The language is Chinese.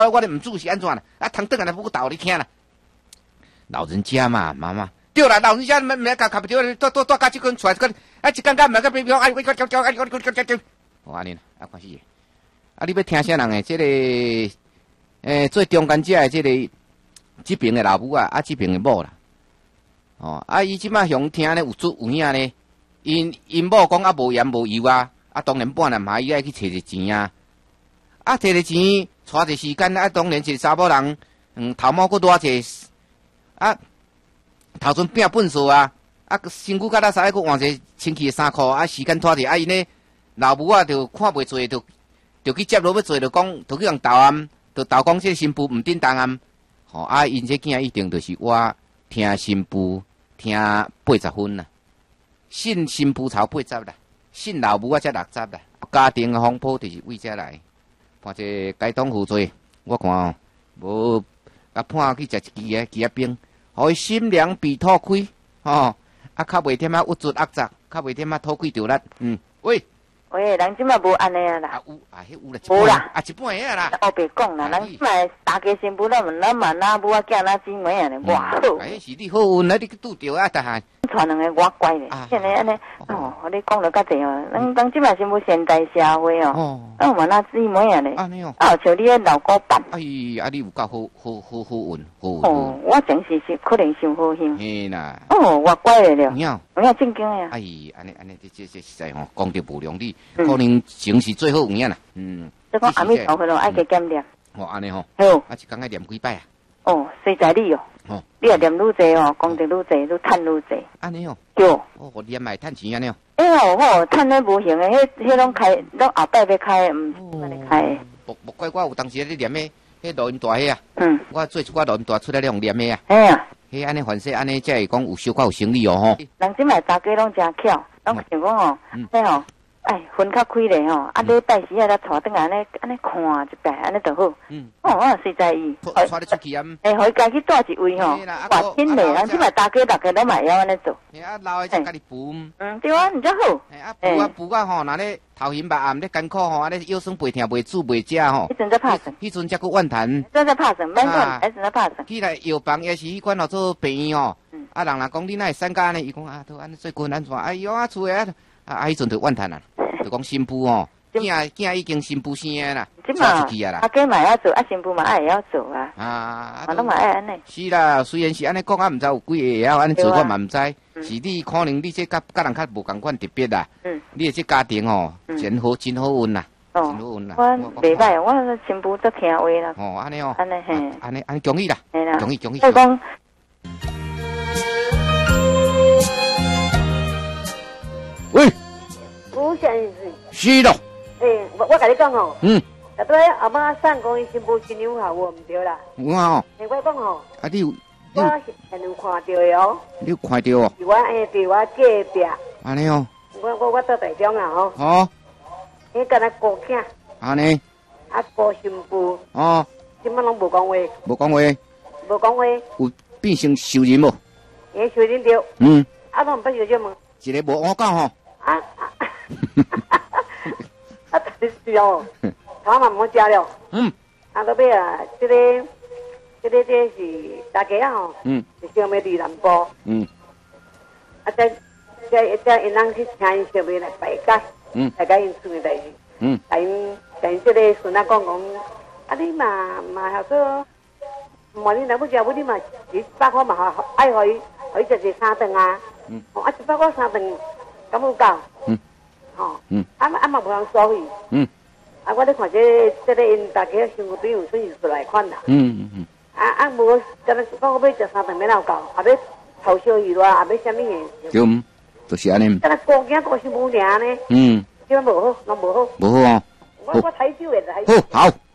我咧唔煮是安怎啦？啊，汤顿来不倒你听啦。老人家嘛，妈妈，对啦，老人家没甲卡不对，多加几根出来，啊，一根干唔个别别，哎，我哦，安尼啦，啊，关系。啊，你要听啥人诶？这个做中间者诶，这边诶老母啊，这边诶某啦。哦，啊，伊即马向听咧有足有影咧，因某讲啊无盐无油啊，啊当然半男孩伊爱去摕一钱啊，啊摕一钱，带一时间啊，当然一个查某人，头毛佫偌济，啊头前拼本数啊，啊身躯甲咱衫佫换一清气诶衫裤，啊时间拖者，啊因咧老母啊就看袂做，就去接落要做，就讲，就去人投案，就投讲这个新妇毋顶当案，吼啊因这囝一定就是我听新妇。听80分啦，信新妇才80啦，信老母啊才60啦。家庭的风波就是为这来，看这该当负罪，我看哦，无甲判去食一支冰，互伊心凉鼻吐开，吼，啊较袂忝啊郁卒压杂，较袂忝啊吐气着力，喂。 喂，人即马无安尼啊啦， 啊有啊，迄有啦， 无啦， 啊一半个啦。 哦，别讲啦，人即马大家新妇咱嘛哪母啊囝哪姊妹啊咧，偌好。 哎，是你好运啊，你去拄着啊，大汉。 传两个我乖咧，现在安尼，哦，你讲了较济哦，人即马新妇现代社会哦，啊嘛哪姊妹啊咧， 安尼哦， 啊像你迄老古板。 哎呀，你有够好运，好运。 哦，我真是可能伤好心。 嘿啦。 哦，我乖咧了。 有影正经呀。 哎，安尼，这实在吼，讲得无良，你可能情是最好有影啦。 这讲阿弥陀佛咯，爱加减念。 哦，安尼吼。 好。 啊，一工爱念几摆啊？ 哦，随在你哦。哦。你也念愈济哦，功德愈济，愈趁愈济。 安尼哦。 对。 哦，我念来趁钱安尼哦。 哎哟，吼，趁咧无行诶，迄拢开，拢后摆要开，毋是开。 莫怪我有当时咧念迄录音带迄啊。我做一寡录音带出来咧用念诶啊。 哎呀。 迄安尼凡说安尼才会讲有小可有生理哦吼。 人即卖大家拢真巧，拢想讲吼，迄吼，哎，分较开咧吼，啊，礼拜时啊，咱带转来安尼看一摆，安尼就好。哦，我实在伊， 带你出去啊。 哎，互伊家去带一位吼，换新嘞，人即卖大家拢嘛会晓安尼做。 啊，老诶才家己补。 对啊，你则好。 补啊吼，若咧头晕目暗咧艰苦吼，安尼腰酸背痛袂煮袂食吼。 迄阵才拍算。 迄阵才佫怨谈。 才拍算，免管，迄阵才拍算。 起来药房也是迄款吼做病院吼。啊，人讲你哪会三家呢？伊讲啊，都安尼最近安怎？哎哟啊，厝诶啊，迄阵就怨叹啊，就讲新妇吼，囝已经新妇生诶啦，带出去啊啦。 啊，家嘛要做，啊，新妇嘛会晓做啊。 啊， 拢嘛爱安尼。 是啦，虽然是安尼讲啊，毋知有几个会晓安尼做，我嘛毋知。是你可能你这甲人较无共款特别啦。你诶这家庭吼，真好运啦。真好运啦。 我袂歹，我新妇则听话啦。 哦，安尼哦。 安尼嘿。 安尼恭喜啦。 嘿啦。 恭喜。 所以讲。 喂， 吴先生。 是咯。 我甲你讲吼。下对阿妈送讲伊新妇新娘好，我毋对啦。 有啊吼。 我讲吼。 啊，你有是现有看到的哦。 你有看到哦？ 是我伫我隔壁。 安尼哦。 我到台中啊吼。 哦。 伊敢若顾囝。 安尼。 啊，顾新妇。 哦。 即摆拢无讲话。 无讲话。 无讲话。 有变成熟人无？ 诶，熟人着。啊，拢毋捌小姐问。 一个无我讲吼。 啊，是哦，头嘛唔好食了。啊，到尾啊，这是大家啊吼。是小妹伫南部。啊，再因人去请因小妹来拜解。大家因厝诶代志。甲因这个孙仔讲，啊，你嘛晓做，问你若要食，你嘛100块嘛爱互伊食一3顿啊。啊，100块3顿，敢有够？吼，啊嘛无通收费。啊，我咧看这个因大家生活边有损失来款啦。啊无，今日讲我要食3顿免有够，啊要头烧鱼啦，啊要啥物嘢？ 对，就是安尼。 今日顾囝顾新妇尔呢。今日无好，拢无好。 无好哦。 我抬手诶，抬手。 好。